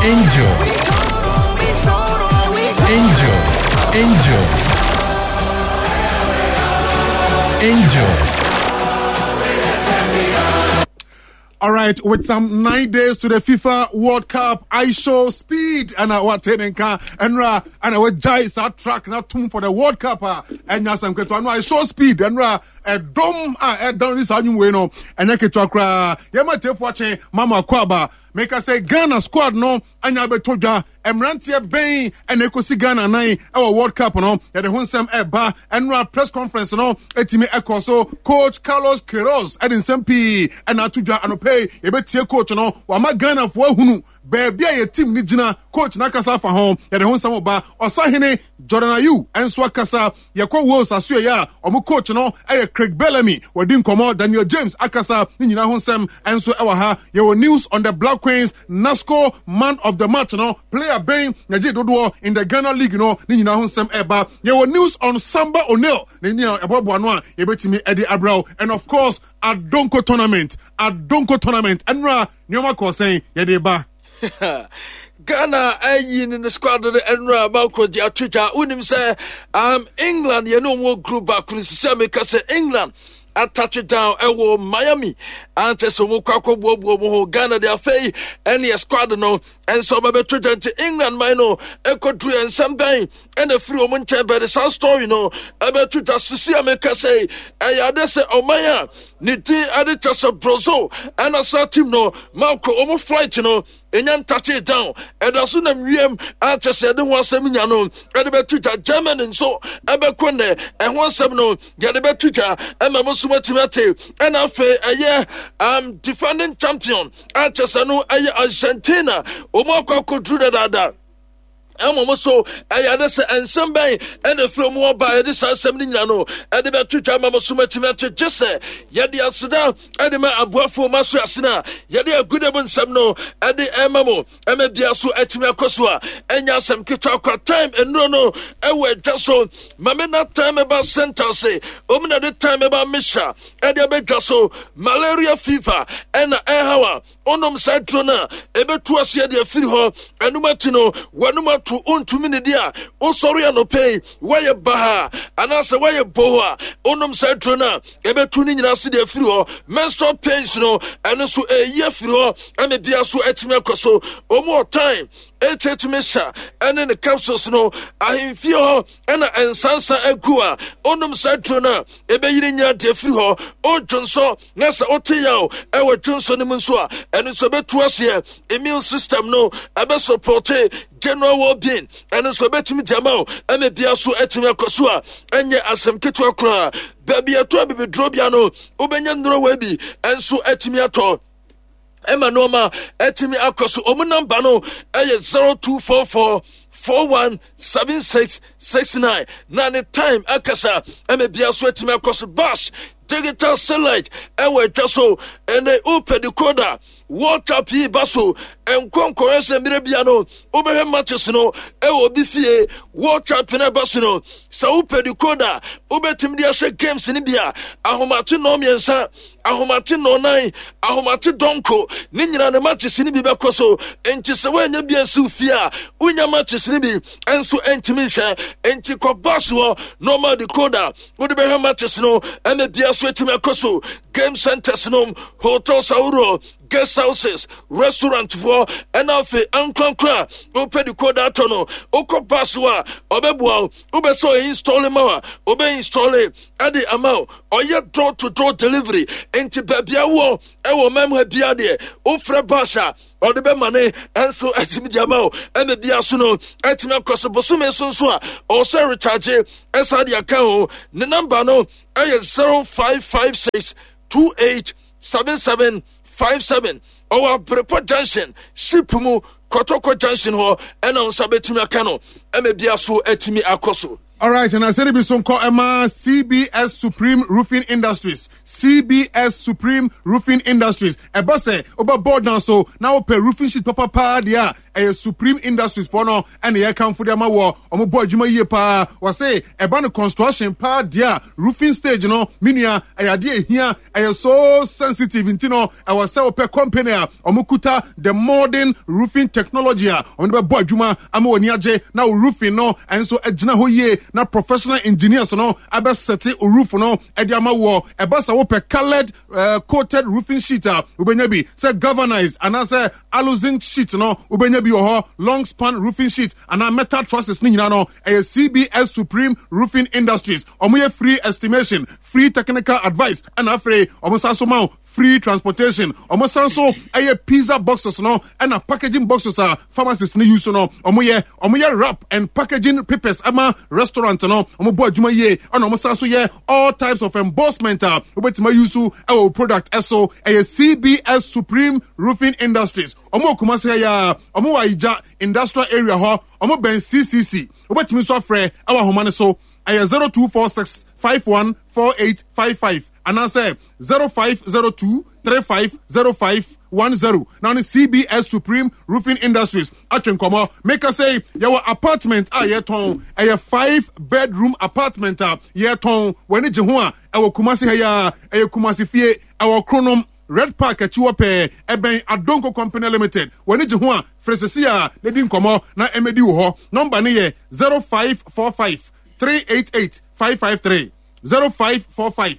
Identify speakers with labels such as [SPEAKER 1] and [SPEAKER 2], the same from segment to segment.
[SPEAKER 1] All right, with some 9 days to the FIFA World Cup, I show speed and what and I would jais our track not tune for the World Cup and I show speed and a dome down this annual and I get to cry. Yamate watching Mama Kwaba. Make us say Ghana squad no anya betoja emrantie ben ene kosi Ghana nine our World Cup no ya de honsem eba enra press conference no etimi ekoso coach Carlos Queiroz edinsem pi ena atodwa anope e betie coach no wa ma Ghana fo ahunu baby a team ni gina coach na kasa fa ho ya de honsem oba osahene Jordan Ayew enso akasa yakwa Wolves aso ya omo coach no Craig Bellamy wadi nkomo Daniel James akasa ni nyina honsem enso ewa ha ye news on the Black Queens Nasco man of the match no player Ben Naji Dodo in the Ghana League no ni nyina honsem eba ye news on Samba O'Neil ni nya ebobo ano a ye betimi Eddie Abrao and of course Adonko tournament enra nyoma ko sen ye de ba
[SPEAKER 2] Ghana ayin in the squad of the Enra Malco Diatuja unim say England you know more group back because England I touch it down ewo Miami and so mo Ghana they afei any squad no and so be to England my no ekodru and something and the free omo nche be the sound story no ebe to just see America say ade say omaya ni tin ade just brozo and a team no Malco omo flight no enyan touch it down and as soon as wiem I just said the one seminya no ade be to Germany and so ebe kone and one sem no get be to and and after defending champion Arsenal Argentina Omoko could do that. So I understand and somebody and the film more by this assembly no and the two time Sumatimate just say Yadi Asada and the man Abuafo Masu Asina Yadi a good ebon some no and the Emamo Emebiasu Etimia Kosua and Yasam Kitaka time and no and we're just so Mamena time about center say Omina the time about Misha and the Bejaso malaria fever and Ehawa Onom Satrona Ebetuasia de Friho and Numatino Wanuma to untumi dia o sorry no pay why baha anasa why boa onom satrona ebetu ni nyina se de afiri ho menstrual pains no eno so ye afiri ho ame bia so atimi akoso omo time etetumesha ene ne capsules no ahemfie ho ena ensansa agua onom satrona ebeyire nya de afiri ho o jonso nasa oteyaw ewe jonso ne munso a eno so betu ase immune system no ebe support general well-being and so betimi jamao ame bia so etimi akoso a enye asem keto akra baby ato bibi drobia no obenya ndro wa bi enso etimi ato Emma Noma etimi akoso omu number no eye 0244 417669 na the time akasa ame bia so etimi akoso bash digital satellite ewe jaso ene upe decoder World Cup baso enkonkorese mirebia no obehe matches no ewo bifie World Cup na baso no sa upe decoder obetim dia hwe games ni bia ahomate no miensa ahomate no nine ahomate donko ni nyina ne matches ni bi bekoso enti se wanya bia nsi ufia unya matches ni bi enso entimi hwe enti ko baso normal decoder wo behe matches no ene bia so etimi akoso game centers no hotel sauro guest houses, restaurant for and afe ankra open the code out no oko baswa obebua obeso install ma obe install at the amount or yet door to door delivery enti babia wo e wo mem ha bia de ofre basha or the money and so etimi diamao and the bia so no etimi akoso bosume so a or say recharge esa the account the number no 0556 287757 our Prepo Junction Shipumu Kotoko Junction ho and on Sabetimi Akano and maybe so etimi akoso.
[SPEAKER 1] All right, and I said it be some call Emma CBS Supreme Roofing Industries. CBS Supreme Roofing Industries. A boss say over board now so now per roofing sheet papa dia a Supreme Industries for no and the account for the war omo boy juma ye pa was say a ban construction pa dia roofing stage no minia a dia here a so sensitive intino I was say per company omukuta the modern roofing technology on the boy juma amo niaje now roofing no and so ejina ho ye na professional engineers no aba set roof no e dia ma wo e ba sa wo per colored coated roofing sheet ubenya bi say galvanized and say aluzinc sheet no ubenya bi ho long span roofing sheet and metal trusses ni nyina no e CBS Supreme Roofing Industries omo free estimation free technical advice and afre omo sa so ma free transportation omo sanso eye pizza boxes no and packaging boxes pharmacists ni use no omo ye wrap and packaging papers ama restaurant no omo bo adwuma ye and omo sanso ye all types of embossment obetima use our product eso eye CBS Supreme Roofing Industries omo kumase ya omo wa ija industrial area ho omo ben CCC obetimi so afre our homa ne so eye 0246 514855 and I say 0502 350510. Now the CBS Supreme Roofing Industries atwenkomo make us say your apartment yeton a 5-bedroom apartment yeton when je ho a Kumasi ya Kumasi fie our chronom Red Park Chiwape eben Adonko Company Limited when je ho a fresesia de din komo na emedi wo ho number ne ye 0545 388 553 0545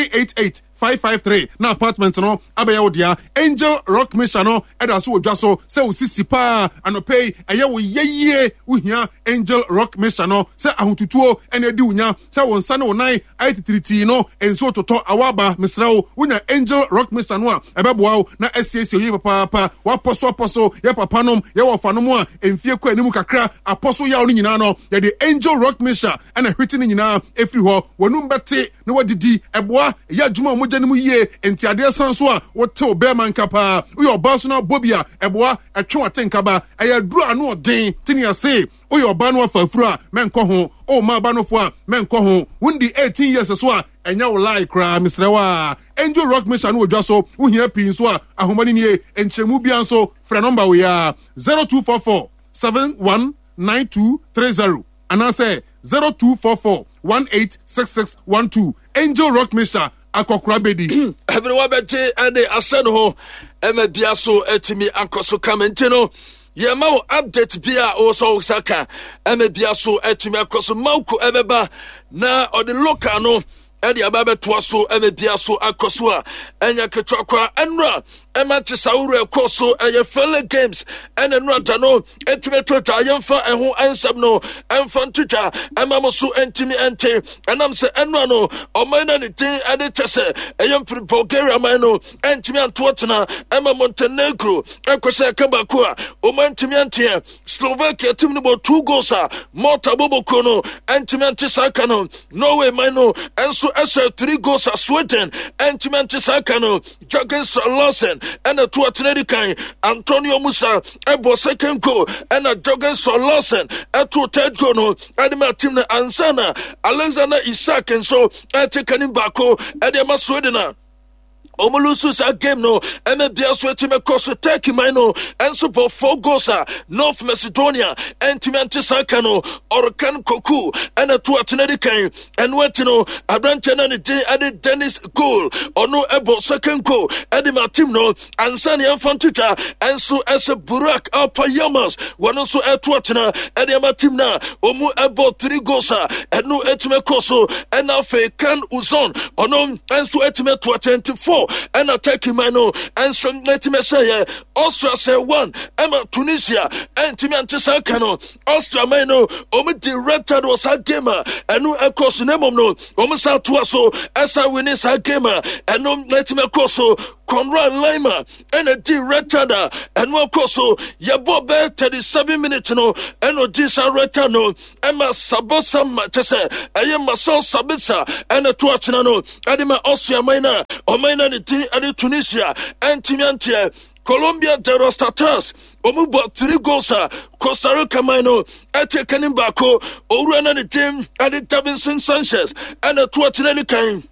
[SPEAKER 1] 388-553 na apartment no abaya odia Angel Rock Mission no eda so odwa so se osisi pa anopei eye wo yeye uhia Angel Rock Mission no se ahotutuo ene edi unya se wonsa ne wonai aititriti no enso toto awaba misrawo unya Angel Rock Mission no a ebeboa na asiesi oye papa wa poso ye papa nom ye wo fanom a emfie kwa animu kakra aposo ya ono nyina no ye the Angel Rock Mission ana hwiti ne nyina efiri ho wonum bete ne wadidi eboa ya djuma mojanimu ye entiade sanso a wote obema nkapa uyo baso na bobia eboa atwe watenkaba ayaduru anu odin tini ase uyo ba no afafuru a menko ho o ma ba no fo a menko ho wundi 18 years so a enya wo like kra misrewa Angel Rock Mission wo dwa so uhia pin so a ahomani nie enchemu bia so fra number we ya 0244 719230 and I say 0244 186612 Angel Rock Mission akokura bedi
[SPEAKER 2] everyone bete ade aseno ho emabia so etimi ankoso kamente no ye ma update bia o so saka emabia so etimi akoso mauko ebeba na ode local no ade ababe to so emabia so akoso a enya ketwakwa enra Emachi Sauru Koso a fellow games and a Ratano, Etimeto, Yamfa and who answer no, and Fantuta, and Mamasu and Timmy Ante, and I'm saying Enrano, or Mana the Ting and the Tessa, a young Bulgaria Mano, and Timmy Antuatana, Emma Montenegro, and Cosa Kabakua, Oman Timiantia, Slovakia, Timbo 2 Gosa, Morta Bobokono, and Timantisakano, Norway Mino, and so Essa 3 Gosa Sweden, and Timantisakano, Juggins Lawson. And a two Atlantic Antonio Musa, Ebo second goal, and a Joggins Lawson, a two third goal, and Martina Ansana, Alexander Isaac, and so I take an Bako, and Emma Swedena. Omolusus a game no, and then there's where Tim across Turkey mino, and support 4 Gosa, North Macedonia, and Timantisakano, or Kan Koku, and a 2 Atlantic, and Wetino, a Branton and a day added Dennis goal, or no Ebo second goal, and the Martino, and Sani Fantita, and so as a Burak Alpayamas, one also at Tuatana, and the Martimna, Omu Ebo 3 Gosa, and no Etimekoso, and now Kan Uzon, or no, and so Etimet 24. And attacking Mano, and some let me say, Austria say 1, Emma Tunisia, and Timantisakano, Austria Mano, Omi directed was a gamer, and no across Nemo, Omisa Tuaso, as I win is a gamer, and no let me coso, Conrad Lima, and a directed, and one coso, Yabobe 37 minutes, no, and no Disarretano, Emma Sabosa Matese, I am Masol Sabitsa, and a Tuatano, Adima Austria Mina, or Mina. And Tunisia and Timiantia, Colombia Derostatas, Omuba 3 Gosa, Costa Rica mino ete kanim bako owura na the team ade Davinson Sanchez and a tuatinani kain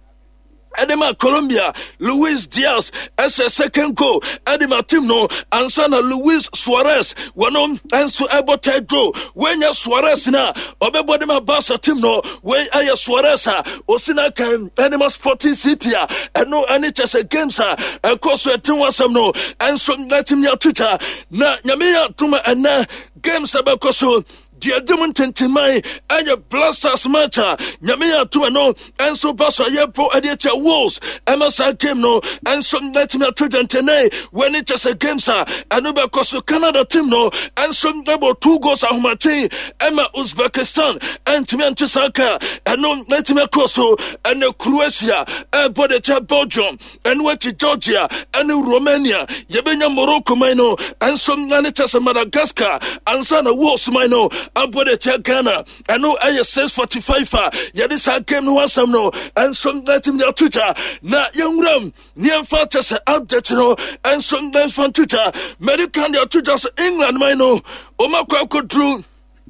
[SPEAKER 2] Edema Colombia, Luis Diaz as a second goal. Edema Timno, Ansana Luis Suarez, Wanom, and so Ebotedo. When ya Suarez na, Obebodema Basa Timno, when Aya Suarez, Osina can Edema Sporting Cipia, and no NHS games, and Costa Tiwasamno, and so let him ya Twitter, na Yamia Tuma and na games abakoso. Dear Demon Tentimai, and your blasters matter, Yamia to no, and so Basso Yepo Adiatia Walls, Emasa came no, and some let me to Tene, when it is a game, sir, and Ubakoso Canada team no, and some double 2 goals of Mati, Emma Uzbekistan, and Timantisaka, and no let me Koso, and the Croatia, and Bodeta Belgium, and went to Georgia, and Romania, Yabena Morocco Mino, and some Lanitas of Madagascar, and Sana Walls Mino. Abode Ghana, and no ISS 45 Yadisa came no some no, and some let him their Twitter. Na young ram, near fatas update no, and some then from Twitter. American their Twitter England, my no, Omaka Drew.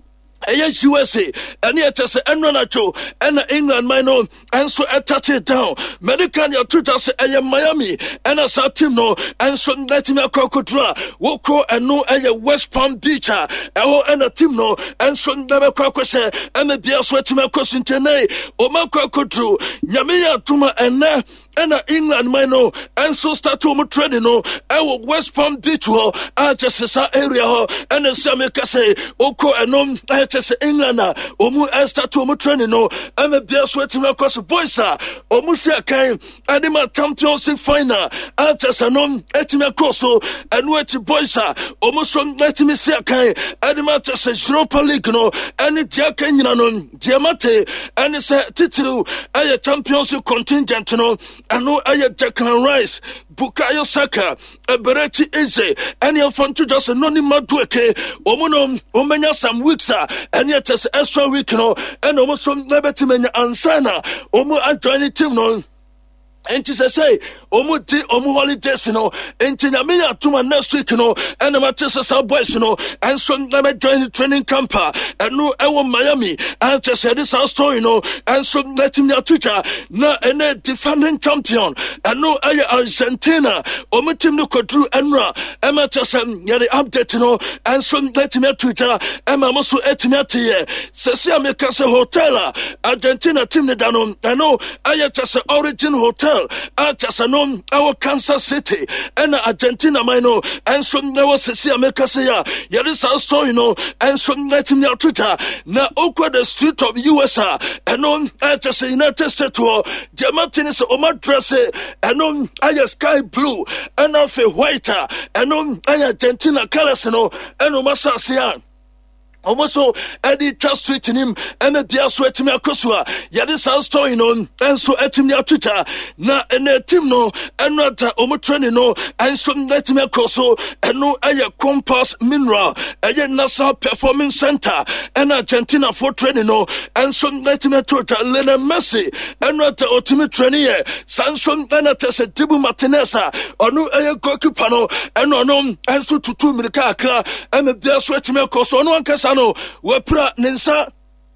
[SPEAKER 2] Yes, USA, and yet as a Nacho, and England, my own, and so I touch it down. Medican, your tutors, I am Miami, and as a team no, and so let him a crocodile, Woko, and no, a West Palm Beach, and a team no, and so never crocodile, and a dear sweating my cousin Tene, or my crocodile, Yamia Tuma, and na. And England, my no, and so start to training no, our West Palm Beach, I just a area, and a Samika say, Oko and no, I just England, Omu, I start to training no, I'm a beer sweating across the boys, Omusia came, and my championship final, I just a non, Etima Coso, and wait to boys, almost let me see a kind, and my just a Europa League no, and Jack and Diamante, and it's a title, I a championship contingent no. I know I had Declan Rice, Bukayo Saka, Berechi Eze, and your fun to just anonymous Dueke, Omonom, Omenya some weeks, and yet as extra week, no, and almost from Liberty Mania Ansana, Omo I join the team, no. And to say, Omu holidays, you know, and Tinamia to my next week, you know, and the Matches Boys, you know, and some never join the training camp, and no, I want Miami, and just said this our story, you know, and some let him their Twitter, now and a defending champion, and no, I Argentina, Omutim no Kodru, and Matches, yeah, the update, you know, and some let him their Twitter, and I'm also at me at here, Cecia Mekasa Hotel, Argentina team, the I know, I just origin hotel. Just anon our Kansas City and Argentina, my no, and some there was a America say, yeah, this our story, no, and some let him out Twitter. Now, Oka the street of USA, and on just a United States to Jamatin is Omar dress, and on I sky blue, and off a whiter, and on I Argentina colors, no, and Omasa Sian. Also, Eddie just tweeting him, and a dear sweating me across. Yeah, this our story, no, and so at him near Twitter. Now, and a team, no, and not Omotrani, no, and some let me across, and no, a compass mineral, a NASA Performance Center, and Argentina for training, no, and some let me Twitter, Lena Messi, and not the ultimate trainee, Sanson, and a test at Dibu Martineza, or no, a Kokupano, and no, and so to 2 minutes, and a dear sweating me across, no one can. No, we pra Ninsa.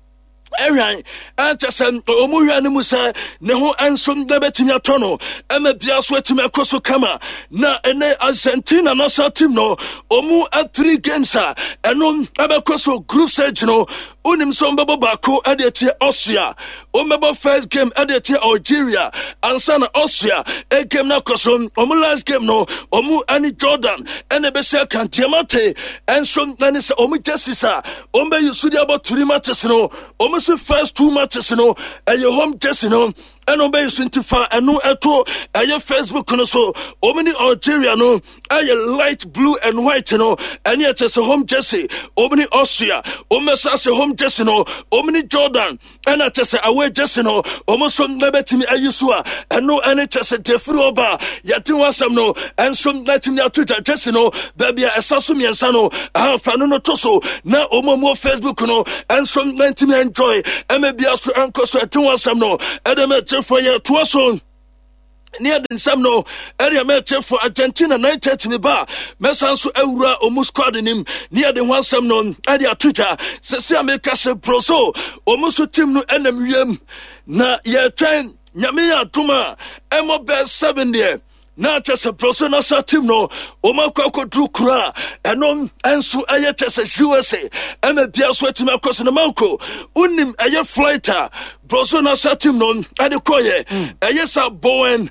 [SPEAKER 2] Aaron, Antasan, Omuya Musa, Neho Anson Debetimia Tono, Emma Biaswetima Kosokama, Na Ene Argentina Nasa Timno, Omu at 3 games, and on Abacoso Group Surgeon, Unim Sombabo Bako Adetia Austria, Omaba first game Adetia Algeria, Ansana Austria, a game Nakoson, Omu last game no, Omu Annie Jordan, and a Bessia Cantiamate, and some Danis Omu Jessisa, Omba Yusudia about 3 matches no, Omu first 2 matches, you know, and your home just, you know, and obey Sintifa, and no at all, and your Facebook, and so, Omini Algeria, no, and your light blue and white, you know, and yet as a home Jesse, Omini Austria, Omasas a home Jesse, no, Omini Jordan, and at as a away Jesse, no, almost some liberty me Ayusua, and no, and it as a Defruoba, Yatinwasam, no, and some letting your Twitter, Jesse, no, baby, a Sasumi and Sano, Alfano Toso, now Omo Facebook, no, and some letting me enjoy, and maybe ask for Uncle Satinwasam, no, and for your 2 son. near the Samno area match for Argentina 9:30 me ba Messanso Eura or squad in him near the one Samnon area Twitter says America se proso almost team no NMUM na ye train Nyamia Tuma Emo best 7 there. Na chese prosona sa team no omakwa dru kura enom enso aye chese USA ema bia so team akose na manko unim aye flighter prosona sa team no ade koye aye sa Boeing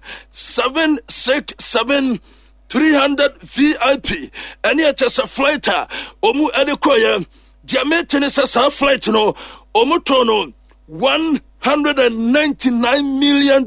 [SPEAKER 2] 767 300 VIP ene chese flighter omu ade koye diameter sa flight no omu tono $199 million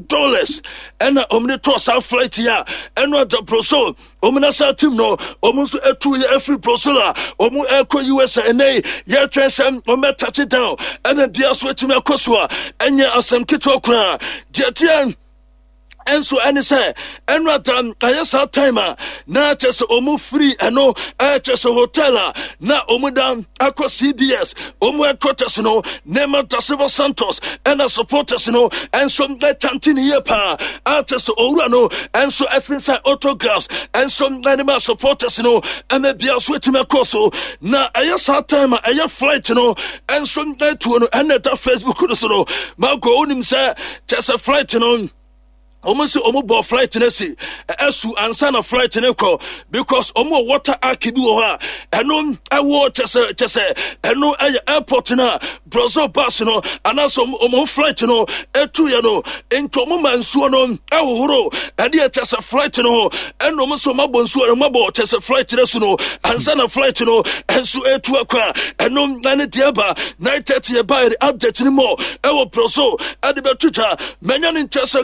[SPEAKER 2] and omni toss our flight here and what the proso ominasa team no omusu etu every prosola omu eko USA and ye transem omu touch it down and then bia so team akoswa enye asem kitwa kra diatian and so any say and what ayesa timer na chese omu free eno chese hotel na omu down akọ CBS omu headquarters no Neymar da Silva Santos and the supporters no and some that tantini yepa chese owura no and so expensive autographs and some Neymar supporters no and the bia switch me koso na ayesa timer aye flight no and some that no and that Facebook no ma go onim say chese flight no almost omo flight nesi esu ansa na flight neko because omo water akibi wo ha eno ewo chese eno airport na Brazil bus no anaso omo flight no etu ye no ento omo mansuo no ehohoro ade chese flight no eno omo so mabo nsuo no mabo chese flight nesu no ansa na flight no ensu etu akwa eno nane diaba 9:30 by the update ni mo ewo Brazil ade betuta menya ni chese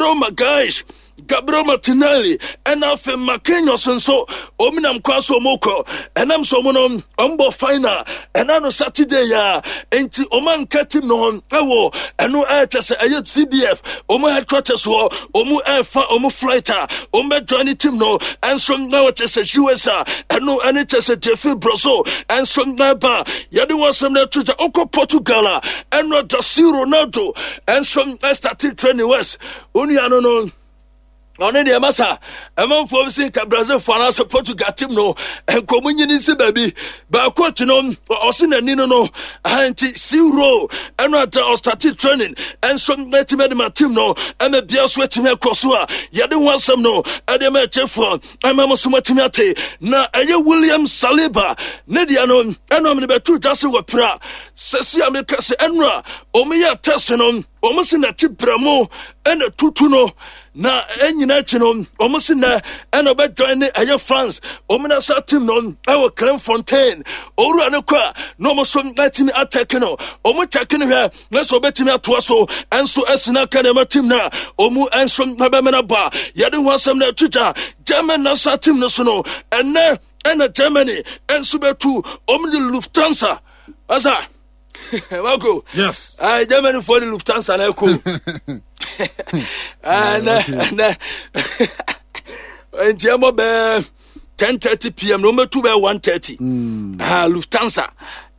[SPEAKER 2] guys Gabriel Martinelli and Alfie McKinney so Ominam Kwaso Moko and I'm so monom umbo final and I know Saturday ya enti Oman Katim no ewo and no air test CBF Omo headquarters wo Omu air Omu flighter Omu journey team no and some now test USA and no any test Jeffrey Broso and some naba yadi was some there to Oko Portugal and not just Ronaldo and some started training West only I don't know Only the massa, among folks in Brazil for us Portugal team no, and communion in baby, but quote no, or sin and no, and zero, and not started training, and some let him my team no, and the dear sweating me Kosua, Yadu want some no, and the match for, I'm almost Matimate, na a William Saliba, Nedianon, and I'm the two Jassy Wapra, Cecilia Mikasa Enra, Omia Tessenon, almost in a tip Bramo, and a tutuno. Na enyina chino almost na and about join the France omina sa team no our Clemfontaine oru anokwa no mo so team attack no omo checking here let's obet me atoa so and so esna kanema team na omu enso mabamena ba yade wansam na tuta German na sa team no so no and Germany and so betu omu the Lufthansa asa Marco
[SPEAKER 1] yes
[SPEAKER 2] Germany for the Lufthansa na ko and Jamo be 10:30 p.m. no me 2 by 1:30 Lufthansa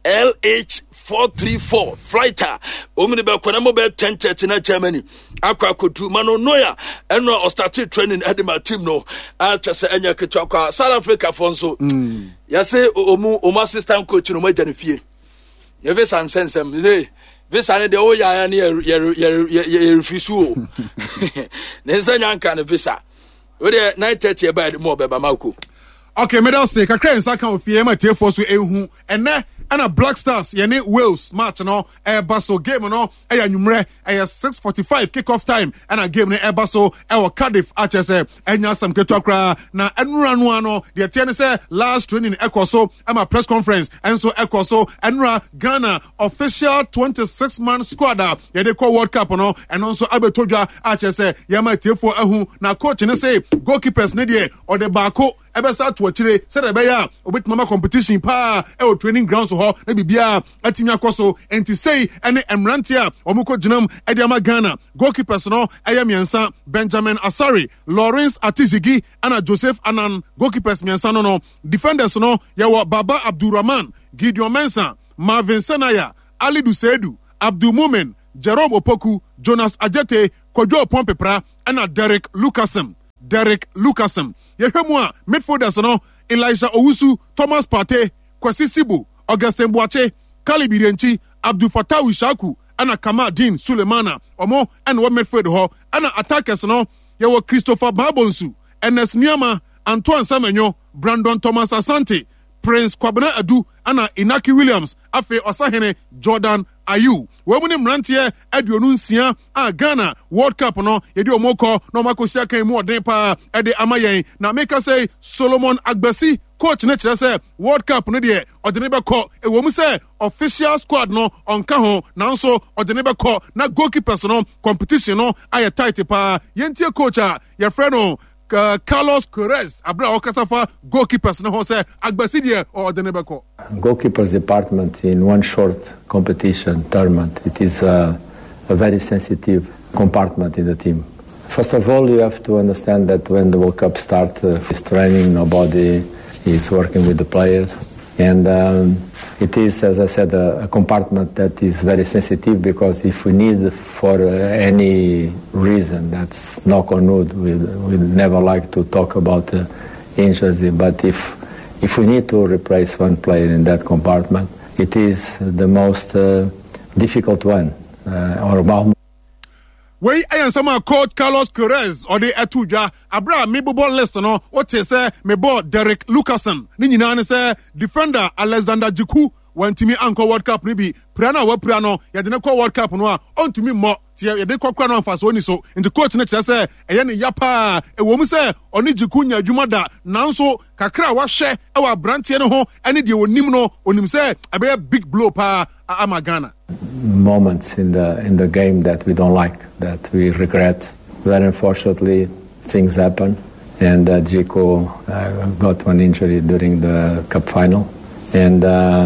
[SPEAKER 2] LH434 flighter omni be kwana mo be 10:30 na Germany akwa kodu mano noya eno o started training at my team no chese enya ketwa South Africa fonso ya say omu assistant coach no magane fie ye ve sansensem ne visa ne de o ya ne ye refisu ne nsanya nka ne visa o de 9:30 by the mo be ba mako
[SPEAKER 1] okay me don say kakra nsa kan ofie ma tiefo so ehu ene ana Black Stars yene Wales match no baso game no anwumre 6:45 kick-off time ana game no baso Cardiff achese enya sam ketwakra na enura no ano de tie ne say last training ekoso ama press conference enso ekoso enura Ghana official 26-man squad yede call World Cup no eno nso abetodwa achese yema tiefo ahu na coach ne say goalkeepers ne de o de baako ebesa to chire say de beya obetimama competition pa training grounds ho na bibia atimi akoso enti say ene emrantia omuko ginam ediama Ghana goalkeepers no miensa Benjamin Asari Lawrence Atizigi ana Joseph Anan goalkeepers miensa no defenders no yawo Baba Abdurrahman Gideon Mensah Marvin Senaya Ali Dusedu Abdul Mumen Jerome Opoku Jonas Ajete Kwadwo Pompepra and Derek Lucasen. Yehwɛ mu a midfielders no Elijah Owusu, Thomas Partey, Kwesi Sibu, Augustin Boache, Kalibi Renchi, Abdul Fattah Wishaku, and Kamadin Sulemana, Omo, and one midfield ho, and attackers no, Yawo Christopher Babonsu, Ernest Nyama, Antoine Semenyo, Brandon Thomas Asante, Prince Kwabena Adu, and Inaki Williams, Afe Osahene, Jordan Ayew. Wemuni mrantie aduonu sia a Ghana World Cup no yedi omoko no makosia kan mu oden pa ede amayen na make say Solomon Agbasi coach ne kire say World Cup no de odene be ko ewomu say official squad no onka ho nanso odene be ko na goalkeepers no competition no aye tight pa yentie coach a ye friend no Carlos Queiroz abra okatafa goalkeepers no say Agbasi de odene be ko
[SPEAKER 3] goalkeepers department in one short competition tournament. It is a very sensitive compartment in the team. First of all, you have to understand that when the World Cup starts, it's training, nobody is working with the players. And it is, as I said, a compartment that is very sensitive because if we need for any reason, that's knock on wood, we never like to talk about injuries, but if we need to replace one player in that compartment, it is the most difficult one.
[SPEAKER 1] Wey ayan sama coach Carlos Queiroz or the Etuja abra me bobo list no what say me bo Derek Lucasen ni nyina ne say defender Alexander Jiku wantimi anko World Cup ni bi prana wa prano ye de ne ko World Cup no a ontumi mo tie ye de kokra no amfa so ni so into coach ne kire say eye ne yapa e wo mu say oni Jiku nya adwuma da nanso kakra wa hwe e wa brantie ne ho ene de onim no onim say abe big blow pa ama Ghana.
[SPEAKER 3] Moments in the game that we don't like, that we regret. Very unfortunately, things happen, and Jiku got one injury during the cup final, and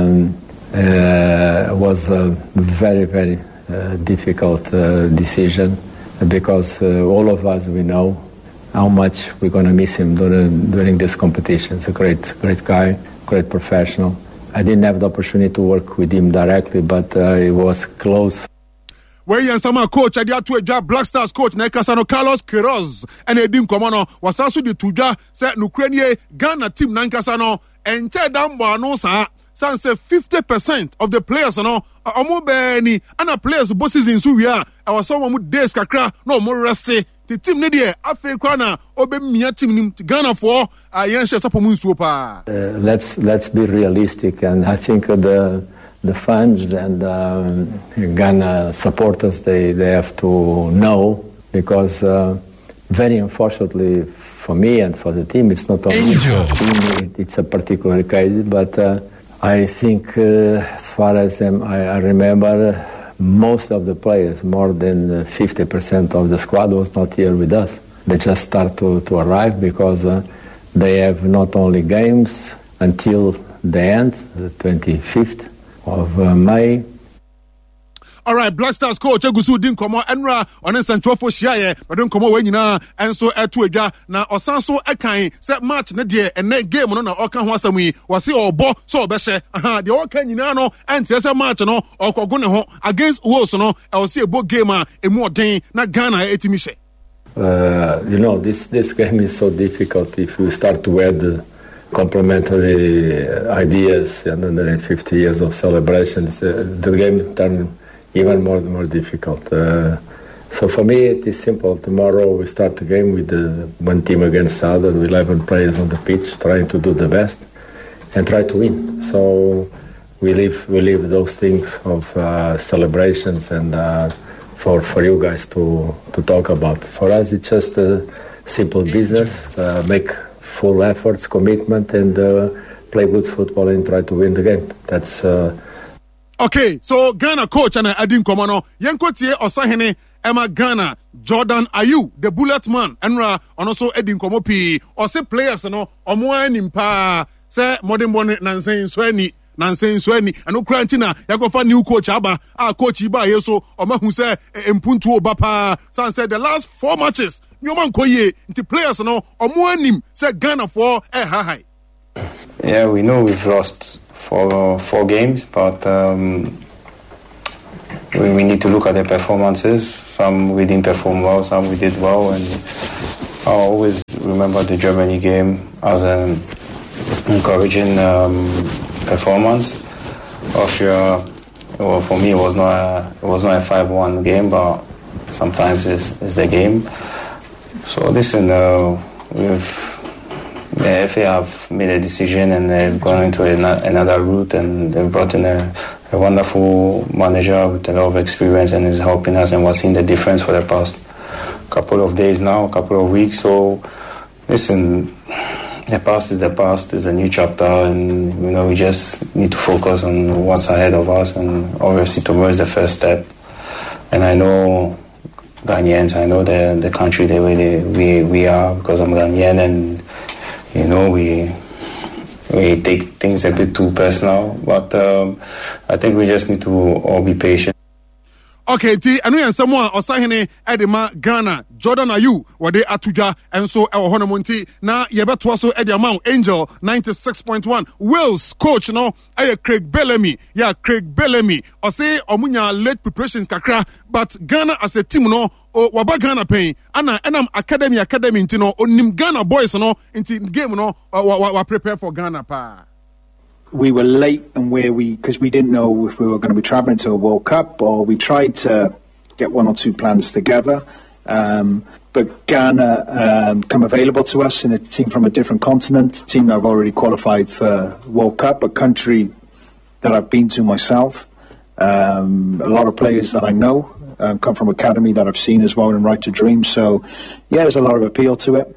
[SPEAKER 3] it was a very, very difficult decision because all of us, we know how much we're going to miss him during this competition. He's a great guy, great professional. I didn't have the opportunity to work with him directly, but it was close.
[SPEAKER 1] Where you sama coach adia to a Black Stars coach na Kasano Carlos Queiroz and Edim Komono was also the tuja said Ukraine Ghana team Nankasano and Chedambo no sa say 50% of the players no omo beni and players bosses in Suria I was someone with days kakra no more resty the team ne there afi kwana obemia team nim Ghana for yenhye sapomu nsuo pa.
[SPEAKER 3] Let's be realistic, and I think the fans and Ghana supporters they have to know, because very unfortunately for me and for the team it's not only team, it's a particular case, but I think as far as I remember, most of the players, more than 50% of the squad was not here with us. They just start to arrive because they have not only games until the end, the 25th of May.
[SPEAKER 1] All right, Black Stars coach Egusu din komo enra onen central for share but don komo we nyina enso etu edwa na osanso ekan say match ne de ene game no na oka ho asam yi wase obo so obehye de oka nyina no ente say match no okogo ne ho against Wolves no e wase ebo game a emu oden na Ghana etimi hye.
[SPEAKER 3] This game is so difficult if you start to add complementary ideas and then 50 years of celebrations. The game turns even more difficult. So for me, it is simple. Tomorrow we start the game with one team against the other, 11 players on the pitch, trying to do the best and try to win. So we leave those things of celebrations and for you guys to talk about. For us, it's just a simple business. Make full efforts, commitment, and play good football and try to win the game. That's.
[SPEAKER 1] Okay, so Ghana coach and Adin Komono, Yankotie Osahene, Emma Ghana, Jordan Ayew, the bullet man, Enra, and also Edin Komopi, or say players, Omoan in pa, say modern bonnet, Nansen Sweni, and Ukraina, Yakofa new coach Abba, our coach Iba, Yeso, or Mahu say, Mpuntu Bapa, San said the last 4 matches, Nyoman Koye, into players, Omoanim, say Ghana for a high.
[SPEAKER 4] Yeah, we know we've lost for 4 games, but we need to look at the performances. Some we didn't perform well, some we did well, and I always remember the Germany game as an encouraging performance. Austria, well, for me, it was not a 5-1 game, but sometimes it's the game. So listen, the FA have made a decision and they've gone into another route, and they've brought in a wonderful manager with a lot of experience and is helping us, and we're seeing the difference for the past couple of days now, couple of weeks. So listen, the past is the past. It's a new chapter, and we just need to focus on what's ahead of us, and obviously tomorrow is the first step. And I know Ghanaians, I know the country the way we are, because I'm Ghanaian, and we take things a bit too personal, but I think we just need to all be patient.
[SPEAKER 1] Okay, anu yan samoa osahene edema Ghana Jordan Ayew wode atuja enso e ho no monti na yebeto so ede amount Angel 96.1 Wales coach no Craig Bellamy ose omunya late preparations kakra, but Ghana as a team no waba Ghana pen ana enam academy nti no onim Ghana boys no nti game no wa prepare for Ghana pa.
[SPEAKER 5] We were late, and because we didn't know if we were going to be travelling to a World Cup, or we tried to get one or two plans together. But Ghana come available to us, and a team from a different continent, a team that have already qualified for World Cup, a country that I've been to myself. A lot of players that I know come from academy that I've seen as well in Right to Dream. So, yeah, there's a lot of appeal to it.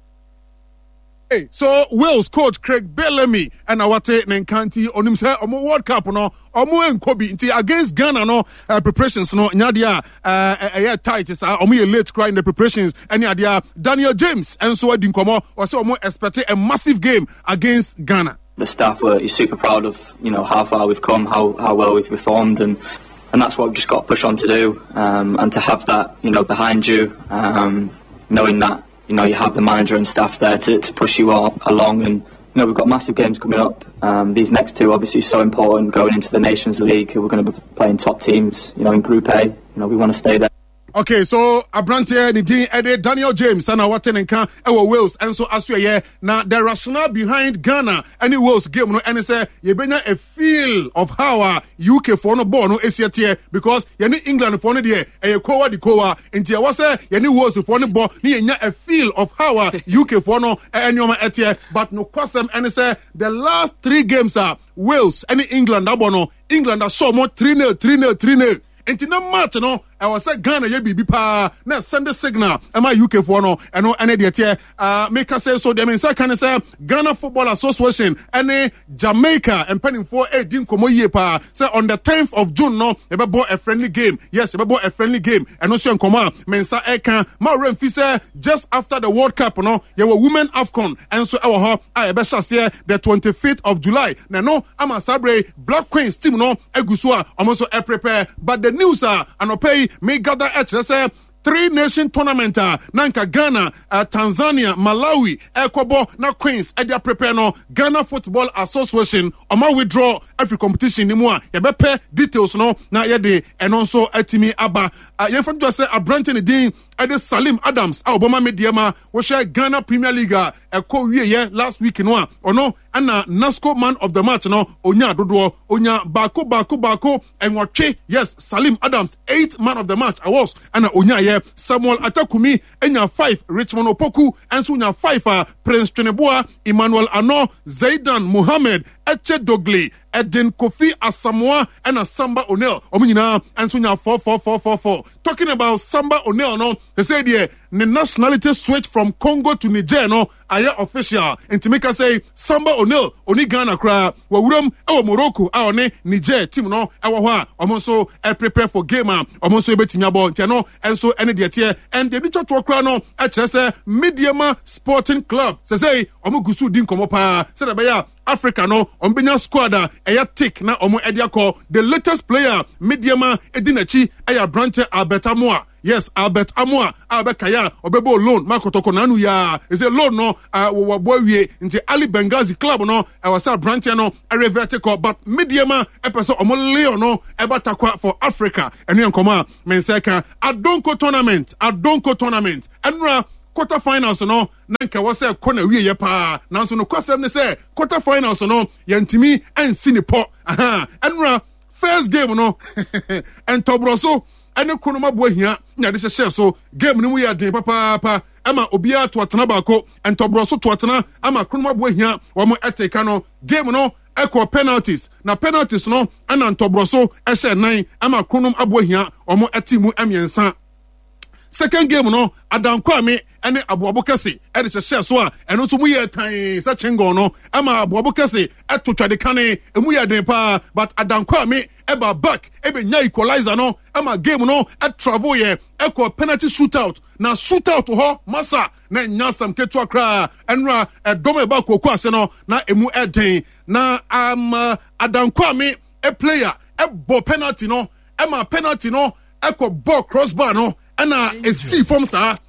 [SPEAKER 1] Hey, so Wales coach Craig Bellamy and awate nenkanti onim say omo World Cup no omo enkobi nti against Ghana no preparations no nyadia tight is omo ye late cry in the preparations and nyadia Daniel James and so adi nkomo or say omo expect a massive game against Ghana.
[SPEAKER 6] The staff is super proud of how far we've come, how well we've performed, and that's what we've just got to push on to do, and to have that behind you, knowing that you have the manager and staff there to push you all along. And we've got massive games coming up. These next two obviously so important, going into the Nations League. We're going to be playing top teams in Group A. We want to stay there.
[SPEAKER 1] Okay, so Abrantia Nidin Daniel James and our tenenka Wales, and so as we now the rationale behind Ghana and the Wales game no and say you benya a feel of how UK for no ball no esiatie, because you need England for no there e kowa di kowa ntia was say you need Wales for no ball ni enya a feel of how UK for no enyoma etie, but no kwasem and say the last 3 games are Wales and England abono England are so more 3-0 Enti na match no I was say Ghana ye bibi pa na send the signal am I UK for no eno ene de tie make us say so dem say kan say Ghana Football Association ene Jamaica and penning for din komo ye pa say on the 10th of June no e be bo a friendly game. Yes, e be bo a friendly game eno so enkomo mensa e kan ma remfi say just after the World Cup no ye were women AFCON and so e wo ho e be shase the 25th of July na no ama sabre Black Queens team no eguso a almost e prepare, but the news are anopay may gather at 3-nation tournament nanka Ghana, Tanzania, Malawi, Ecuador, na Queens edia prepare no Ghana Football Association oma withdraw every competition ni mu a yebepe details no na yede eno so atimi aba yefam just say Abranten din ede Salim Adams Obama mediama wo share Ghana Premier League eko wie last week no a ono ana NASCO man of the match no onya dodo onya bako enwotwe. Yes, Salim Adams 8th man of the match awards ana onya ye Samuel Atakumi enya 5, Richmond Opoku enso nya 5 Prince Tweneboa, Emmanuel Ano, Zaidan Mohammed, Eche Dogli, Edin Kofi Asamoah and Samba O'Neil omunyina enso nya 4. Talking about Samba O'Neil no, they said the nationality switch from Congo to Niger no aye official and make us say Samba O'Neil oni Ghana kra wa wuram e Morocco a one Niger team no e wo ho a omonso e prepare for game a omonso e betimi abo ntia no enso ene de tie and the little to kra no e kire say Mediama Sporting Club say omogusu din komo pa say da ya Africa no ombenya squad eya tick na omo ediakọ the latest player Mediama edinachi eya Brante Alberta Moa. yes Albert Amoa Albert Kaya obebo loan makotoko nanu ya is a loan no wo boy wie nti Ali Benghazi club no was a branch no vertical but mediama epeso omo Leo no ebatakwa for Africa enu enkoma menseka Adonko tournament enra quarter finals no nanka wo say kona wie ye pa nanso no kwasem ne say quarter finals no yantimi ensi ne po enra first game no entobroso ene kunuma bo hia nya de hye so game ni mu ya den papa ama obia to atena baako entobroso to atena ama kunuma bo hia wo mo eteka no game no eko penalties na penalties no ana ntobroso ehye nan ama kunum abo hia wo mo etimu amiensa second game no Adankwame ene aboabo kese e de hye so a eno so mu ye tan sa chengo no ama aboabo kese eto twade kane emu ye den pa but Adankwame eba back ebe nya equalizer no ama game no e travel ye eko penalty shootout na shootout ho masa na nyasam ketu akra enra edom eba koku ase no na emu eden na Adankwame a player e bo penalty no ema penalty no eko ball crossbar no ana a see form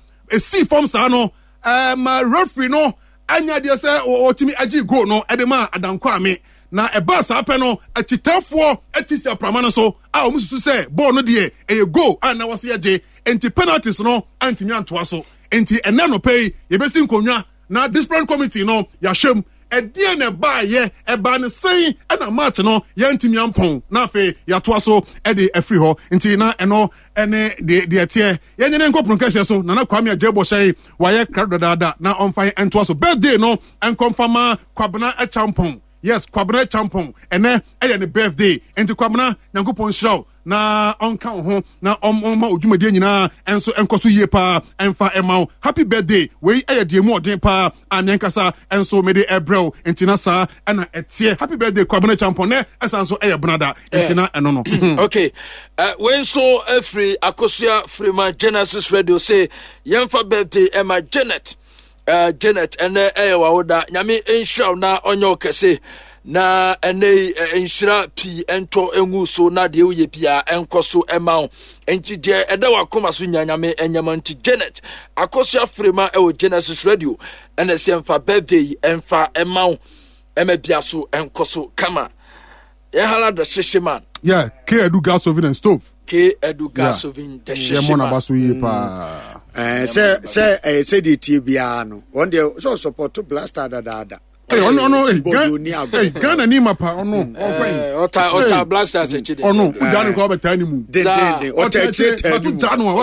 [SPEAKER 1] sa no referee no anya de say otimi agi goal no edema Adankwame na eba sa pe no atitafo atisi aprama no so a omususu say ball no de e goal ana wase age enti penalties no antimi antoa so enti ena no pay ye besi nkonwa na discipline committee no ya hwem edie ne ba ye eba ne sen na match no yantimi ampon na afi ya toa so e de afri ho nti na eno ene de tie yenyene nkopun kase so na Kwame Ajebo hye waye krado dada na onfan entoa so birthday no enkonfama Kwabena Champon yes Kwabena Champon ene eye ne birthday enti Kwabena nyankopon hiraw na onka ho na omma odwumade nyina enso enkoso yie pa emfa emaw happy birthday we eye de mu odin pa anenkasa enso mede ebrew entina sa na etie happy birthday Kwabena Champon ne esanso eye benada entina eno no
[SPEAKER 2] okay when so every akosua frema Genesis Radio say yemfa birthday Emma Janet ene eye wawoda nyame enshaw na onyo kese na ene enhira pi ento engu so na de uye pia enkoso emaw enti de eda wakoma so nyanyame enyamanti Janet akosua frema e Genesis Radio ene se emfa birthday emfa emaw emebia so enkoso kama ye hala da shesheman
[SPEAKER 1] yeah K Edu gas oven and stove
[SPEAKER 2] K Edu gas oven the shesheman
[SPEAKER 1] mona baso ye pa
[SPEAKER 7] say the TBA no one day so support to blaster da
[SPEAKER 1] hey Ghana ni mapa ono
[SPEAKER 2] ota blasters e chide
[SPEAKER 1] ono ujani ko beta ni mu
[SPEAKER 7] de ota chete ni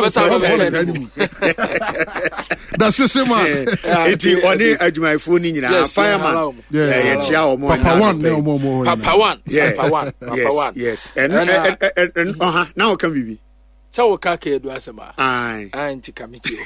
[SPEAKER 7] mu
[SPEAKER 1] da sesema
[SPEAKER 7] eti oni adwumayfo ni nyina fireman ye chia omo
[SPEAKER 2] Papa one
[SPEAKER 7] yes and now can be
[SPEAKER 2] so ka K Edu asema
[SPEAKER 7] anti
[SPEAKER 2] committee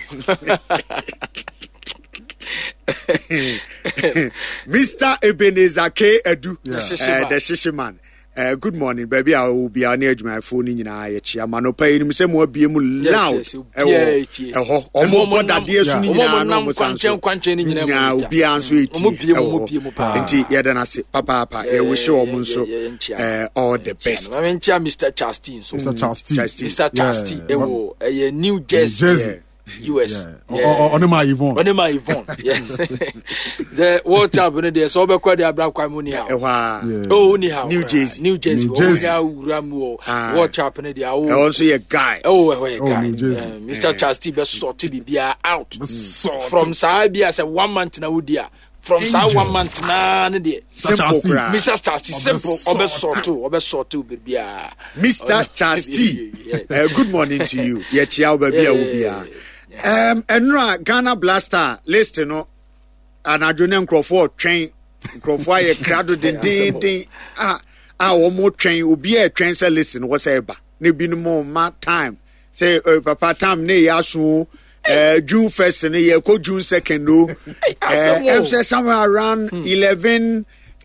[SPEAKER 7] Mr. Ebenezer K Edu the Shishiman good morning baby I will be on edge my phone nyina ye chia mano pay nim say mo bie mu loud omo boda de su nyina no mo
[SPEAKER 2] kwanche ni nyina
[SPEAKER 7] mo obi anso eti enti ye da na se papa e wish omo nso all the best
[SPEAKER 2] Mr. Chastin so Mr. Chastin ewo New Jersey US
[SPEAKER 1] Onema Yvonne
[SPEAKER 2] yes the world champion there so be kwa the abra kwa mu ni ha ni ha
[SPEAKER 7] New Jersey
[SPEAKER 2] uramu world champion there
[SPEAKER 7] also a guy
[SPEAKER 2] Mr. Chastin be sort bibia out from Saudi as a 1 month na wodia from sa 1 month na ne de
[SPEAKER 7] simple
[SPEAKER 2] Mr. Chastin simple obe sort bibia
[SPEAKER 7] Mr. Chastin good morning to you ye chia baby a obia enra Ghana Blaster list no anadwene nkrofo twen nkrofo aye krado den wo mo twen obi a twen se list no what say ba ne bi no mo ma time say papa time ne ya so June 1st ne ye ko June 2nd no I'm say somewhere around 11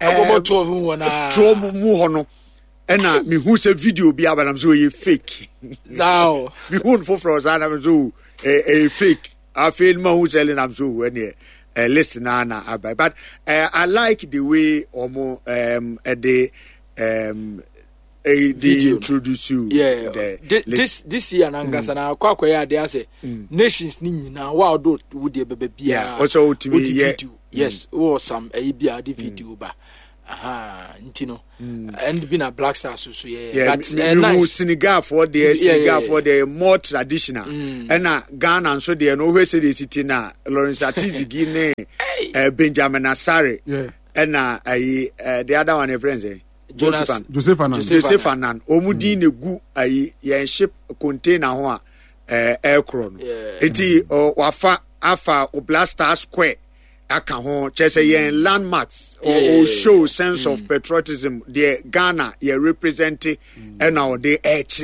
[SPEAKER 7] 12 mu hono ena me hu se video bi abanam so ye fake
[SPEAKER 2] zao
[SPEAKER 7] me hu for zanam so a fake I feel ma who telling am so when listen na but I like the way omo they introduce you.
[SPEAKER 2] This year Nangasa na kwa ya de ase nations ni nyina wa do wo de bebe bia.
[SPEAKER 7] Also ultimately
[SPEAKER 2] yes, or some bia the video ba. Aha, ntino. And been a Black Stars so
[SPEAKER 7] but nice. Senegal for the more traditional. And Ghana and so they no where say they sit na Lawrence Atizi Guinea Benjamin Asare. And the other one friends
[SPEAKER 1] Joseph
[SPEAKER 7] Anan omudi ne gu yen ship container ho aircraft enti wafa afa Blaster Square aka ho chese yen landmarks or show sense of patriotism the Ghana ye represent and now they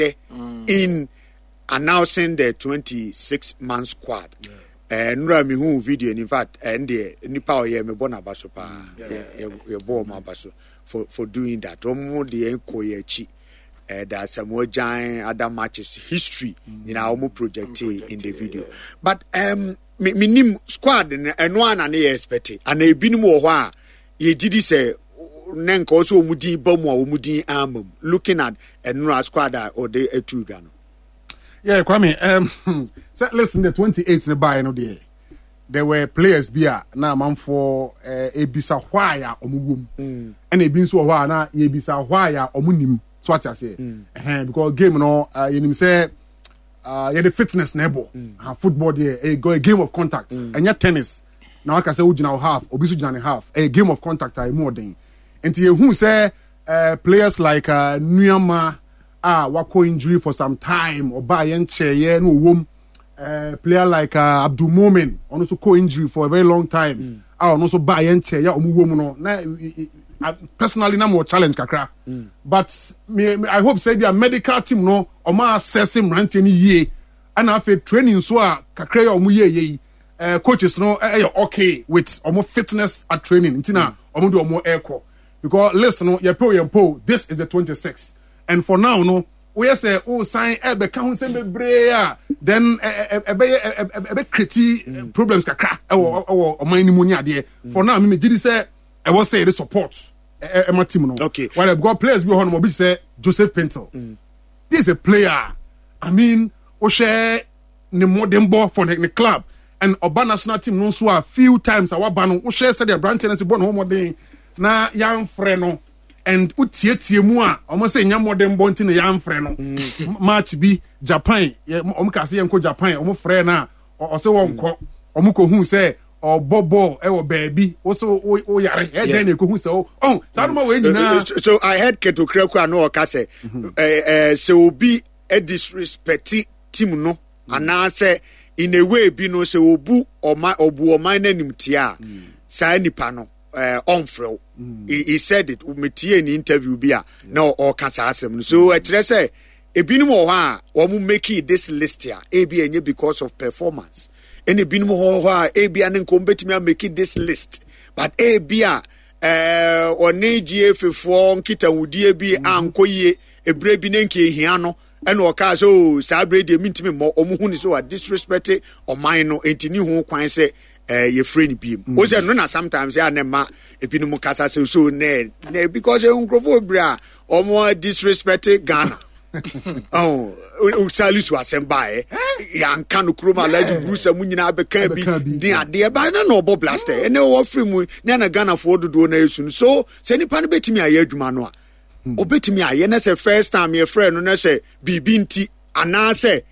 [SPEAKER 7] in announcing the 26-man squad. Nura mi hu video in fact and the nipa ye me bona baso pa ye bo ma baso for doing that. Omo de enko ye chi there's some more giant other matches history in our project in the video. But minim squad and one and expect and e binim wo ho a ye didi say nenka also omudi bamu omudi amam looking at Nura squad or the etuda no.
[SPEAKER 1] Yeah, Kwame. So listen, the 28th ne buy no there were players bia na man for ebisa hwaya omugum and ebin so hwa na ebisa hwaya omunim so what I say because game no you know say the fitness nebo football there a game of contact and your tennis now I can say ujina half obi so jina half a game of contact are more than and you who say players like Nuyama wako injury for some time or by chair no wom player like Abdul Momin also co injury for a very long time also by chair ya omu wom no na personally na more challenge kakra but I hope say the medical team no o ma assess him rant any year and after training so kakra ya omu ye coaches no okay with omo fitness at training ntina omo do omo echo because listen no ye po this is the 26th. And for now, no, we say, sign ebe count say bebre then ebe create problems kakra or my pneumonia there. For now, me did say I was say the support my team no.
[SPEAKER 7] Okay.
[SPEAKER 1] While I've got players behind me, say Joseph Pinto. This is a player. I mean, share the modern ball for the club and Oba national team no so a few times our ban share said the branch and say born home day na young friend no. And utie mu a almost say nya modern bonti na ya mfre no match bi Japan ka say enko Japan omo frɛ na o say wonko omo ko hu say o bobo e wo baabi o so o yare e den e ko hu say oh sa no ma we nyina.
[SPEAKER 7] So I heard Keto Kreku no o ka say so obi e disrespect team no ana say in a way bi no say obu oman na nimtia sa nipa no on he said it metie in interview bia na o kasa asem so etre say ebinum ho a o mu make this list here ebi enye because of performance and ebinum ho a ebi an nko betimi make this list but ebi a oni GF4 nkita wudie bi ankoye ebre bi nenke hia no and o ka so sa bre de mintimi mo o mu hu ni so disrespect o man no entini hu kwan say your friend beam. Was no na sometimes ya nema ebinumu kasa so ne because you unkrofo bra or more disrespect Ghana. Oh, usali so asemba yan kanu kroma lady grusa mu nyina abeka bi ni ade ba na no blaster ene wo free mu na Ghana for dodo na esu so se nipa no betimi aye adwuma no a obetimi aye na se first time your friend no na se bibi nti ana se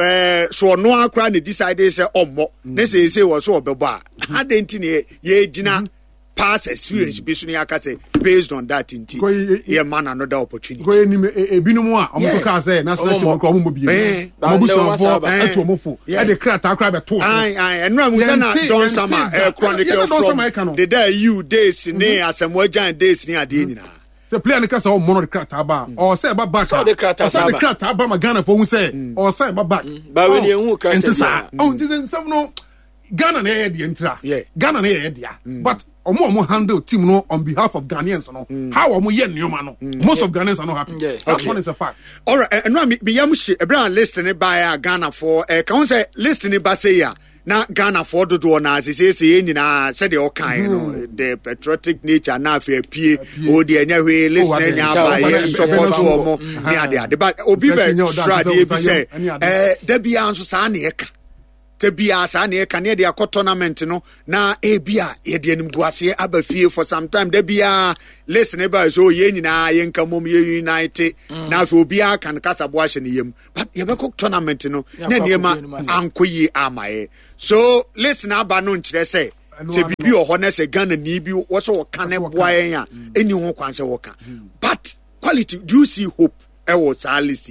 [SPEAKER 7] so no akra ne decide say ommo ne say was so obeba adenti ne ye gina past experience bi so ne akase based on that inti ye man another opportunity
[SPEAKER 1] go enim ebinum a omo ka say national team ko omo bi omo so for eto omofo e de krata akra be to
[SPEAKER 7] enra mu na don sama chronicle from the day you days ne asemwa jan days ni ade nyina. The player ne kasa o mono de krata ba or say back
[SPEAKER 2] so de krata
[SPEAKER 1] ba ma Ghana for who say or say back
[SPEAKER 2] ba we ne hu krata
[SPEAKER 1] ntisa ntisa some no Ghana na e de entra Ghana na e de but omo handle team no on behalf of Ghanaians no how omo ye nneoma no most of Ghanaians are not happy that one is a fact.
[SPEAKER 7] All right, and no me yam she e bra list ne ba Ghana for can say list ne ba say ya na Ghana for dodo na say nyina said the kind no the patriotic nature na fe apie o de anya hwe listen nya ba support for mo but obi be try dey be say da bia nso sa na eka te bia sa na eka na de akọ tournament no na bia ye de anim buase aba fie for some time da bia listen ba so ye nyina ye nka mom ye unite na fe obi aka kasa bo ahye ne yem but ye be cook tournament no na niema ankoyi amaye so listen aba no nkyere say se bibi oho na se Ghana ni bi wo so woka ne boa yen a eni ho kwan se woka but quality do you see hope e was our list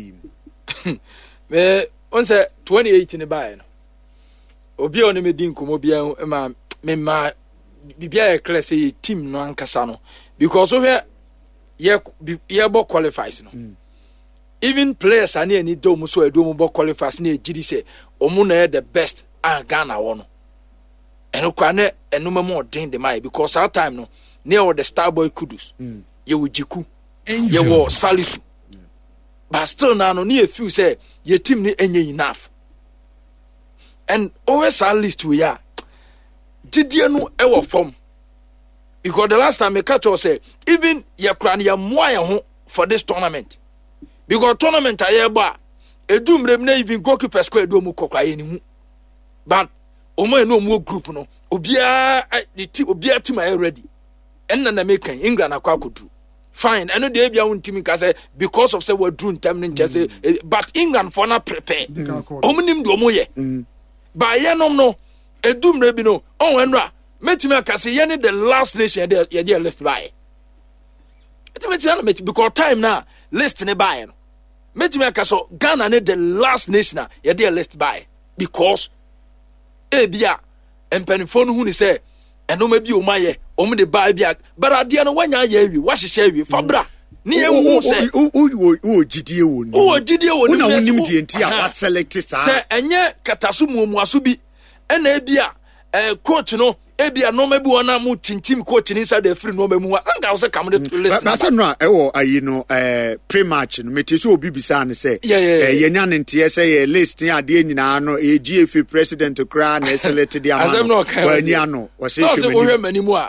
[SPEAKER 2] me on say 2018 ne bae no obi on me din komo bia ma me ma bibia e class e team no ankasa no because so here ye bo qualifies no even players ani do mu so edo mu bo qualifies na ejiri se omu na the best Ghana wo no eno kwa ne eno mo den de mai because that time no near the Starboy Kudus ye wo Jiku ye wo Salisu but still now no near few say your team ni enye enough and always our list we are did you know ever form because the last time me catch us say even ye kran ye moya ho for this tournament because tournament aye ba edumrem na even goalkeeper square do mu kokra ye ni hu but omo no mo group no obia team are ready and na make England akwa kodu fine eno de bia wontimi ka say because of say we drew in time nche say but England for na prepare omunim do omo ye ba ye nom no edumre bi no on enra metimi aka say ye ne the last nation ye dey list by metimi because time na list ne by no metimi aka so Ghana ne the last nation ye dey list by because bia empanifo no hu ni say eno ma bi o maye o me de ba bia barade no wanya ya awi wa hyehyɛ awi fabra ni ewu say
[SPEAKER 7] o gidie woni na wonim die nti a wa select sa
[SPEAKER 2] say enye kataso muamuaso bi ena bia coach no ebia no ma bi wona mu tintim coach ni inside the free no ma mu anga wo say kam de list
[SPEAKER 7] ba say no ewo ayi no pre-match no meti so obi bisa ne say ye nya ne ntie say ye list ni ade nyina no GFA president kra na select the amount wa nya no wo say
[SPEAKER 2] kemani manimu a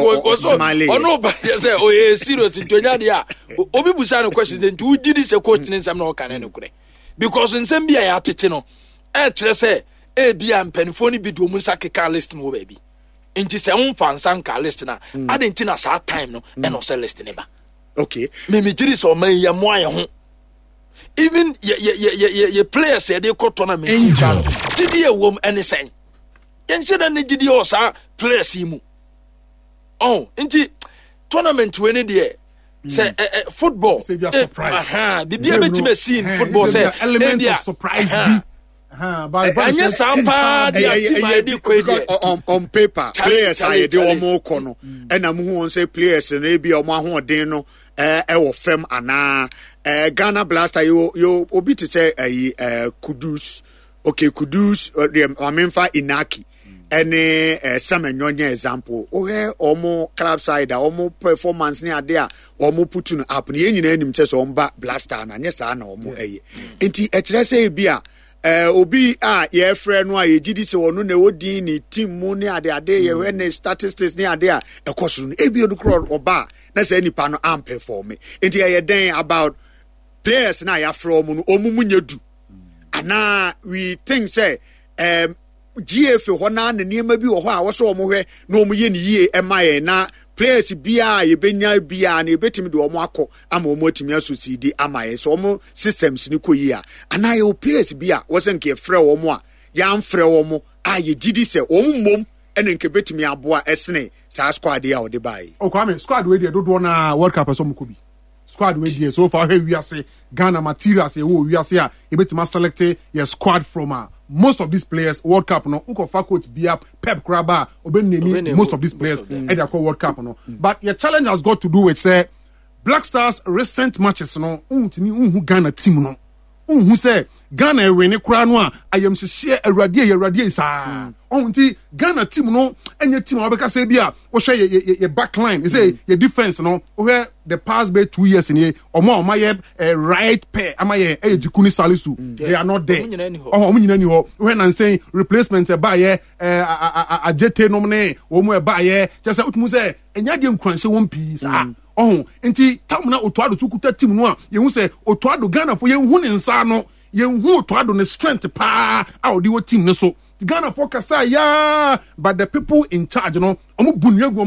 [SPEAKER 2] ono ba say o ye serious ntonya de a obi busa no question nti u gidi say coach ni nsam na o kan ne kure because nsam bia ya tete no kire say bia mpanifo ni bi do mu sakeka list no ba bi inti se unfa nsanka list na adenti na sa time no e no se list ne ba
[SPEAKER 7] okay
[SPEAKER 2] me jiri so man ya mo aye ho even ye players ye dey ko tournament channel did ye wom anything yen sheda ne did ye osa players yi mu inti tournament we ne dey say football
[SPEAKER 1] say be a surprise
[SPEAKER 2] bibia betime see football say
[SPEAKER 1] element of surprise be
[SPEAKER 2] anya sampa dia team ID
[SPEAKER 7] on paper players are dey omo ko no na mu hu say players na bi omo ahoden no wo fam ana Ghana Blaster yo obi to say Kudus Kudus amemfa Inaki ene Samenyonya example omo club side omo performance ni ade a omo putu no up ni nyina anim che so omba Blaster na nya sa na omo enti ekire say bi a obi ye frɛ no a ye gidi se wono na odin ni team mu ne ade ye we ne statistics ne ade a ekoso no ebi no kro oba na say nipa no am perform enti ye den about players na ya frɛ mu no omumu nyedu ana we think say GFA ho na niema bi wo ho a wo so omo hwe na omo ye ni yie emaye na players bia ye benya bia na ebetimi de omo akọ ama omo atimi asosidi amaye so omo systems ni koyi a ana ye players bia wo se nke frɛ omo a ya mfrɛ omo a ye didi se omo mom ene nke betimi aboa esene sa squad ya ode bai
[SPEAKER 1] Kwame squad we dey dodo na World Cup so mko bi squad we dey so far we ase Ghana materials e wo we ase a ebetimi select your squad from most of these players World Cup no uko coach bia Pep Kraba obenemi most of these players at the World Cup no but your challenge has got to do with say Black Stars recent matches no untimi unhu Ghana team no who say Ghana win kura no a ayam hye awurade saa nti Ghana team no enye team a obeka say bia wo hwe ye back line say ye defense no where the past be 2 years ni omo ye right pair amaye Jikuni Salisu they are not there omo nyina ni ho where nan say replacement ba ye ajete nom ne omo ba ye just say utumu say enya de nkranhye won pi saa nti tamna otoado tukuta team no a ye hu say otoado Ghana fo ye hu ne nsa no ye hu otoado ne strength pa a odi wo team ne so Ghana for kasa ya but the people in charge no omo bunyegu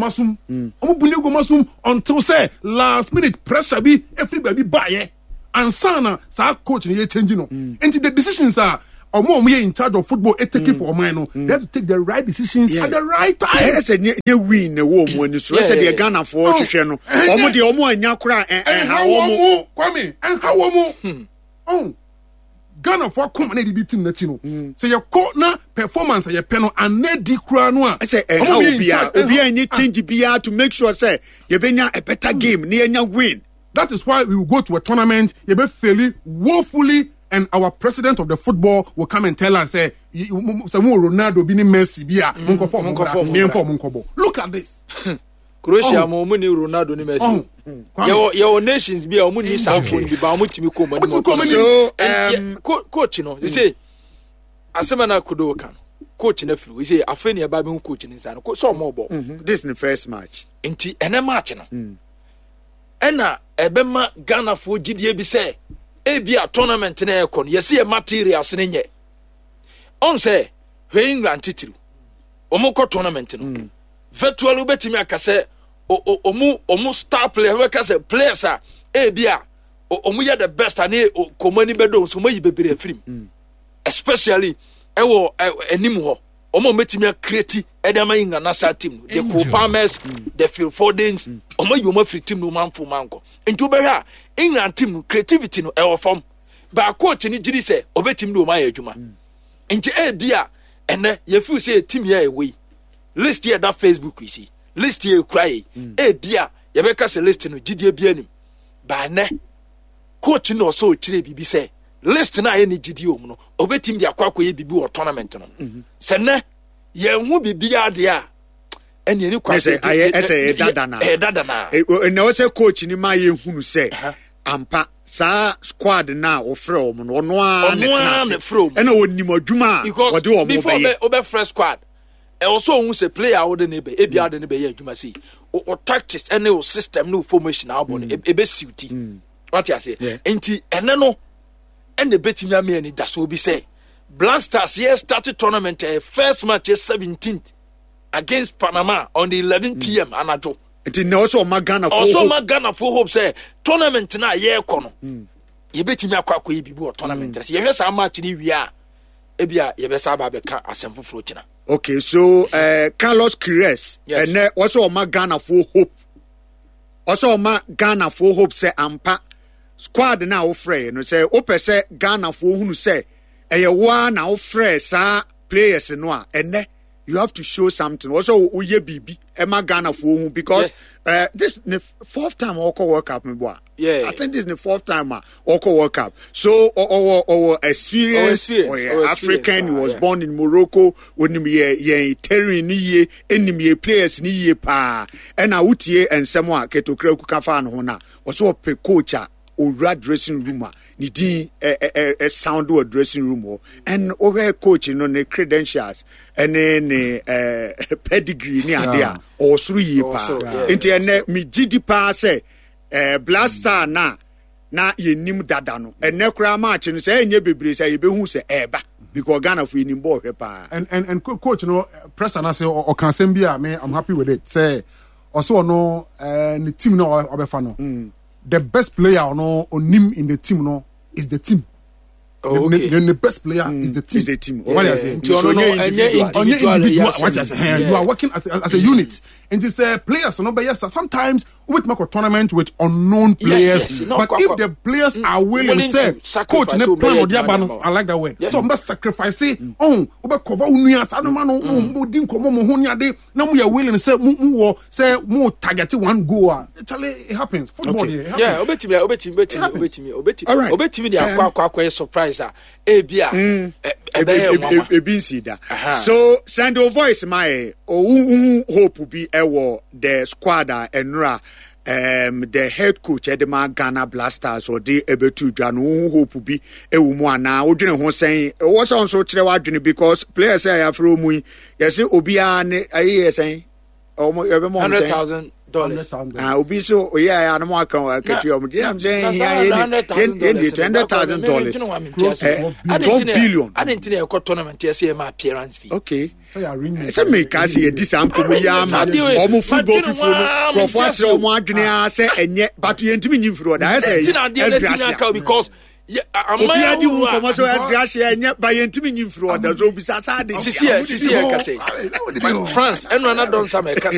[SPEAKER 1] masum until say last minute pressure be everybody buy and sana sa coach ni ye change no into the decisions are omo ye in charge of football taking for omo no they have to take the right decisions at the right time
[SPEAKER 7] yes they win na wo mo ni so say the Ghana for hwehwe no omo de omo anya kura ha omo
[SPEAKER 1] kwame ha omo Ghana for come na di team na chi no say your co na performance ye pe no anedi kura no a
[SPEAKER 7] say obi any change bia to make sure say ye benya a better game na enya win.
[SPEAKER 1] That is why we will go to a tournament ye be fairly woefully and our president of the football will come and tell us say Ronaldo bi ni Messi bia monko look at this
[SPEAKER 2] Croatia mo ni Ronaldo ni Messi your nations be o ni samfo bi ba mo timi ko mo ni coach no they say asemana kodo kan coach na firi we say afeni e ba be coach ni nsa no so mo bo
[SPEAKER 7] this is the first match
[SPEAKER 2] enti ene match no ena ebema Ghana fo gidie bi say ebia tournament na ekon yesi e materials ne nye on say England titiri omo tournament no virtually betimi akase omu star player we kase players a ebia omu ya the best ani komani bedo so mayi bebere afrim especially ewo enim ho omo metimi create edama England national team the Cole Palmers the Phil Fodens omo yi omo free team no manfo manko enti obehwa England team creativity no ewo form ba coach ni giri se obetim no ma ya adwuma enti ebia ene ye feel say team ya ewe list here that Facebook you see list here cry bia ye be ka say list no gidie bia nim ba ne coach no so chire bibi say list na ye ni gidie om no obetim dia kwakwa ye bibi wo tournament no se ne ye hu bibi ade a ene ni kwa
[SPEAKER 7] say dada na na o say coach ni ma ye hunu say ampa sa squad na wo frɛ om no ono a ne tena ena onim adwuma wo de wo mo be
[SPEAKER 2] before obe fresh squad also who say player wo de ne be ebia de ne be ye adwuma sei o tactics and o system no formation na abo ebe suiti what you say enti ene no ene betimi ame ani da so bi say Blasters here started tournament first match is 17th against Panama on the 11 p.m. anajo
[SPEAKER 7] enti na also Magana
[SPEAKER 2] for hope say tournament na ye kɔ no ye betimi akwa ye bibi o tournament ye hwɛ sa match ni wi a ebia ye be sa ba be ka asem foforo kina.
[SPEAKER 7] Okay, so Carlos Queiroz and also Ghana for hope. Also Ghana for hope say ampa squad na ofre no say ope say Ghana for who say e one na ofre sa players no a ene you have to show something. Also uye bibi Emma Ghana for who because this is the fourth time Oko World Cup me boy.
[SPEAKER 2] Yeah,
[SPEAKER 7] I think this is the fourth time Oko World Cup. So our experience, African, he was born in Morocco. When ye terry ni ye enemy players ni ye pa. And utie and someone keto kreu kafan hona. Also pe coacha or dressing room. Ni di a sound or dressing room and over coaching on the credentials and then pedigree ni idea or 3 year pa. Into me GD pa say. Blaster na ye nim dada no ene kra match no say enye bebre say ye be hu say eba because Ghana for nim ball pa
[SPEAKER 1] and coach no press na say o kan sem bia me I'm happy with it say also no the team no obefa no the best player no onim in the team no is the team The best player is the team.
[SPEAKER 7] Is the team.
[SPEAKER 1] What I say?
[SPEAKER 2] So
[SPEAKER 1] individual. What I say? You are working as a unit. And this players, no, but yes, sometimes we make a tournament with unknown players. But if the players are willing to say, coach, ne plan or the I like that word. So I'm sacrifice. Oh, we cover unia. I don't know. Didn't come on hunia day. Now we are willing to say more target one goal. It happens. Football.
[SPEAKER 2] Yeah, obeti me. They are quite surprised.
[SPEAKER 7] So send your voice my hope will be the squad and the head coach Edema Ghana Blasters or the Ebetu Janu hope will be a woman now. Udine saying was also Trewajuni because players say Afro yes Obiane a saying
[SPEAKER 2] $100,000.
[SPEAKER 7] Obi so yeah, I'm saying $200,000. $12 billion.
[SPEAKER 2] I didn't think a tournament yes my appearance fee.
[SPEAKER 7] Okay. Say me kasi this uncle yam omo football people no for omo adwene say enye but you ntimi nyim fro da say
[SPEAKER 2] because
[SPEAKER 7] Obi adi wu komo so Gracia enye ba yentimi nyim fro da so bisa sa de
[SPEAKER 2] sisi ka say France and na don some